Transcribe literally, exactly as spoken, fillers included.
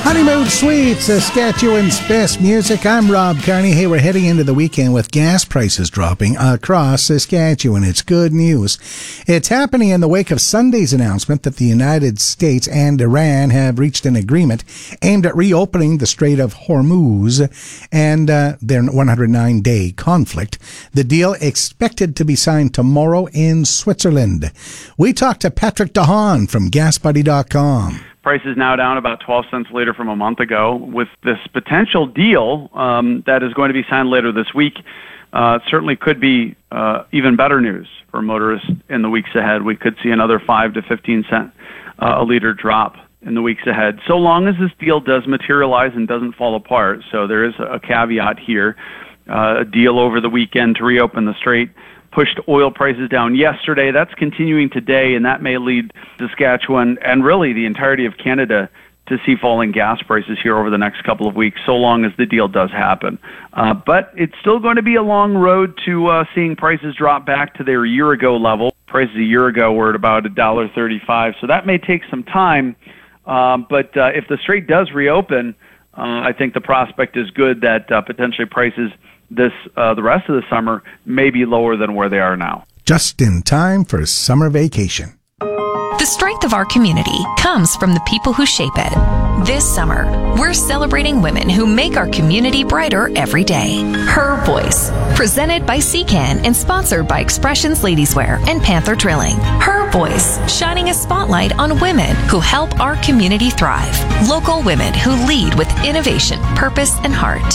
Honeymoon Suite, Saskatchewan's best music. I'm Rob Carney. Hey, we're heading into the weekend with gas prices dropping across Saskatchewan. It's good news. It's happening in the wake of Sunday's announcement that the United States and Iran have reached an agreement aimed at reopening the Strait of Hormuz and uh, their one hundred nine day conflict. The deal expected to be signed tomorrow in Switzerland. We talked to Patrick DeHaan from gas buddy dot com. Price is now down about twelve cents later from a month ago. With this potential deal um, that is going to be signed later this week, uh, it certainly could be uh, even better news for motorists in the weeks ahead. We could see another five to fifteen cent uh, a liter drop in the weeks ahead, so long as this deal does materialize and doesn't fall apart. So there is a caveat here. Uh, a deal over the weekend to reopen the strait pushed oil prices down yesterday. That's continuing today, and that may lead Saskatchewan and really the entirety of Canada to see falling gas prices here over the next couple of weeks, so long as the deal does happen. Uh, but it's still going to be a long road to uh, seeing prices drop back to their year-ago level. Prices a year ago were at about one dollar thirty-five, so that may take some time. Um, but uh, if the strait does reopen, uh, I think the prospect is good that uh, potentially prices this uh, the rest of the summer may be lower than where they are now. Just in time for summer vacation. The strength of our community comes from the people who shape it. This summer, we're celebrating women who make our community brighter every day. Her Voice, presented by C CAN and sponsored by Expressions Ladieswear and Panther Drilling. Her Voice, shining a spotlight on women who help our community thrive. Local women who lead with innovation, purpose, and heart.